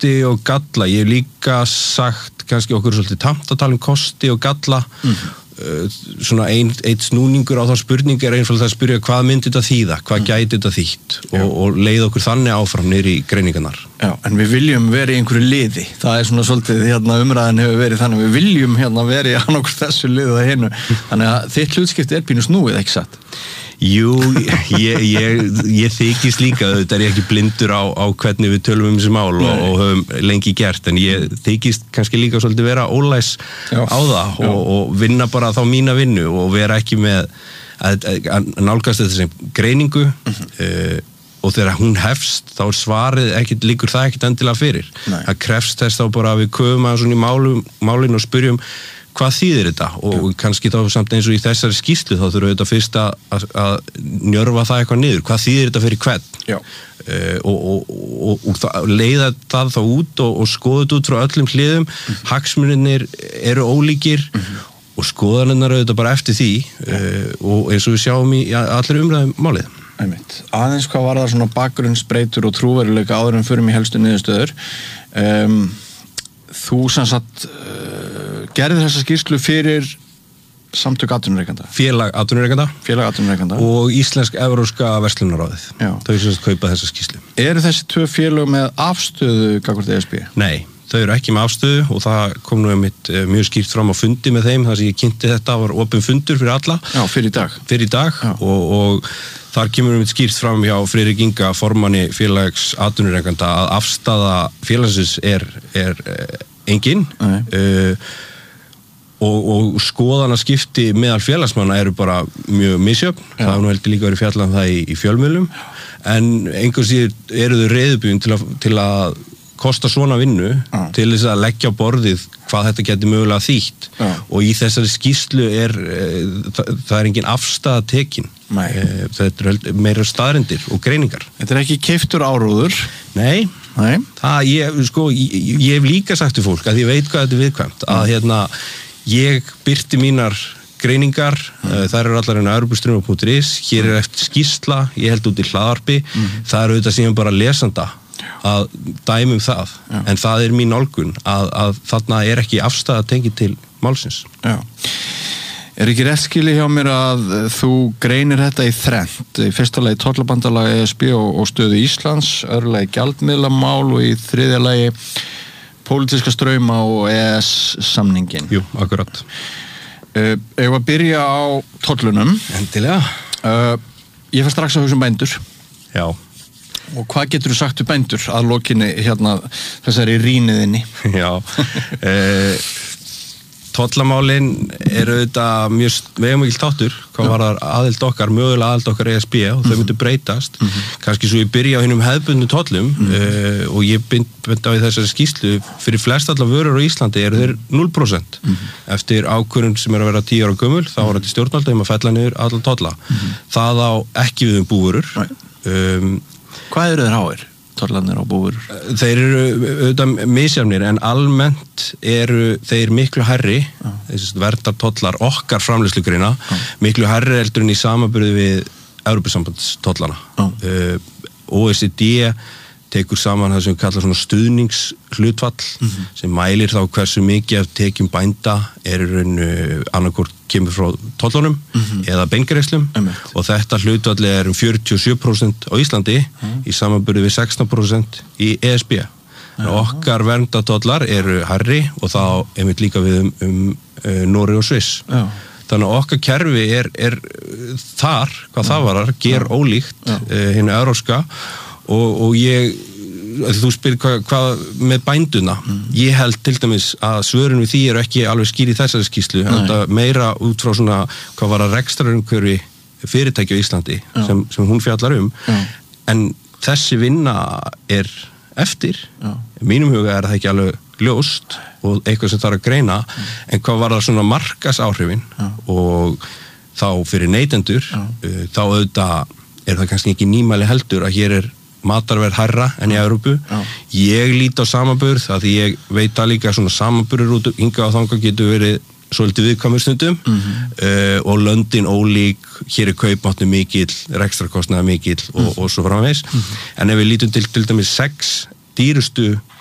kosti og galla. Ég hef líka sagt kannski okkur svolítið tamt að tala kosti og galla. Svona eitt snúningur á þá spurningu einfallega að spyrja hvað myndi þetta þýða, hvað gæti þetta þýtt og leið okkur þannig áfram niður í greiningarnar. Já, en við viljum vera í einhverju liði. Það svona svolítið umræðan hefur verið þannig, við viljum vera í annarkur þessu liði og hinu. Þannig að þitt hlutskipti pínu snúið, ekki satt? Jú, ég þykist líka, þetta ég ekki blindur á hvernig við tölum þessi mál og höfum lengi gert, en ég þykist kannski líka svolítið vera ólæs á það og vinna bara þá mína vinnu og vera ekki með að nálgast þetta sem greiningu og þegar hún hefst þá svarið líkur það ekkert endilega fyrir. Það krefst þess þá bara að við köfum að svona í málin og spyrjum hvað þýðir þetta og kannski þá samt eins og í þessari skýrslu þá þurfum við þetta fyrst að njörfa það eitthvað niður, hvað þýðir þetta fyrir hvern og leiða það þá út og skoða þetta út frá öllum hliðum, hagsmunirnir eru ólíkir og skoðanirnar auðvitað bara eftir því og eins og við sjáum í allir umræðum málið. Aðeins hvað var það svona bakgrunnsbreytur og trúveruleika áður en förum í helstu niðurstöður. Þú sem sagt gerði þessa skýrslu fyrir samtök atvinnurekenda. Félag atvinnurekenda og Íslensk-evrópska verslunarráðið. Þau sem kaupa þessa skýrslu. Eru þessi tvö félög með afstöðu gagnvart ESB? Nei, þau eru ekki með afstöðu og það kom nú mjög skýrt fram á fundi með þeim, þar sem ég kynnti þetta var opinn fundur fyrir alla. Já, fyrir í dag. Og þar kemur skýrt fram hjá Friðrik Inga, formanni félags atvinnurekenda, að afstaða félagsins er engin og skoðanaskipti meðal félagsmanna eru bara mjög misjöfn. Það er nú heldur líka verið fjallað það í fjölmiðlum, en einhvers síður eru þau reiðubúin til að kosta svona vinnu til þess að leggja á borðið hvað þetta geti mögulega þýtt og í þessari skýrslu það er engin afstaða tekin. Þetta er meira staðreyndir og greiningar. Þetta er ekki keyptur áróður? Nei. Ég hef líka sagt til fólk að ég veit hvað þetta er viðkvæmt að ég birti mínar greiningar, þær eru allar á europaströmmar.is, hér er eftir skýrsla, ég held út í hlaðvarpi, það er auðvitað síðan bara lesanda að dæmum það, en það er mín nálgun að þarna er ekki afstæða tengið til málsins. Já. Er ekki rétt skilið hjá mér að þú greinir þetta í þrennt, í fyrsta lagi tollabandalag ESB og stöðu Íslands, öðru lagi gjaldmiðlamál og í þriðja lagi pólitíska strauma og EES-samningin? Jú, akkurat. Ég var að byrja á tollunum. Endilega. Ég fer strax að hugsa bændur. Já. Og hvað getur þú sagt um bændur að lokinni þessari rýniðinni? Já, tollamálin eru auðvitað mjög veigamikill þáttur hvað var aðild okkar, mögulega aðild okkar ESB og þau myndu breytast. Kannski svo ég byrja á hinum hefðbundnu tollum og ég byrja á í þessari skýrslu fyrir flest allar vörur á Íslandi eru þeir 0%. Eftir ákvörðun sem er að vera 10 ára gömul þá var þetta stjórnvalda að fella niður allar tolla. Það á ekki við búvörur. Hvað eru þeir háir? Tollarnir á búvörur? Þeir eru auðvitað misjafnir en almennt eru þeir miklu hærri, verndartollar okkar framleiðslugreina, miklu hærri heldur en í samanburði við Evrópusambandstollana. OECD tekur saman það sem við kallar svona stuðningshlutfall sem mælir þá hversu mikið af tekjum bænda annarkvort kemur frá tollunum eða beingreiðslum og þetta hlutfall er 47% á Íslandi í samanburði við 16% í ESB. Okkar verndartollar eru hærri og þá einmitt líka við Noreg og Sviss. Þannig að okkar kerfi er þar, hvað það varar, ger ólíkt hinu evrópska og þú spyrir hvað með bænduna ég held til dæmis að svörin við því eru ekki alveg skýr í þessari skýrslu en þetta meira út frá svona hvað var að rekstrarumhverfi fyrirtæki á Íslandi sem hún fjallar en þessi vinna er eftir mínum huga er það ekki alveg ljóst og eitthvað sem þarf að greina en hvað var það svona markasáhrifin og þá fyrir neytendur þá auðvitað er það kannski ekki nýmæli heldur að hér er matarverð hærra enn í Evrópu. Ég lít á samanburð að því ég veit að líka svona samanburður út hingað og þangað getur verið svolítið viðkvæmur stundum og löndin ólík, hér er kaupmáttur mikill, rekstrakostnaður mikill og svo framvegis. En ef við lítum til dæmis 6 dýrustu